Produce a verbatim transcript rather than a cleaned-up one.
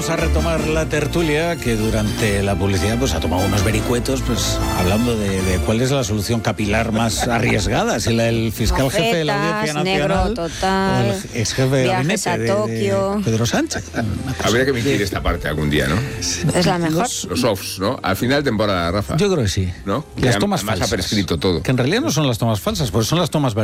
vamos a retomar la tertulia que durante la publicidad pues ha tomado unos vericuetos pues hablando de, de cuál es la solución capilar más arriesgada, si la del fiscal Mofetas, jefe de la Audiencia Nacional negro total, o el ex jefe de viajes gabinete a de, Tokio. de Pedro Sánchez. Habría que emitir esta parte algún día, ¿no? Es la mejor. Los offs, ¿no? Al final de temporada, Rafa. Yo creo que sí. ¿No? Las Que tomas además falsas. ha prescrito todo. Que en realidad no son las tomas falsas, porque son las tomas verdaderas.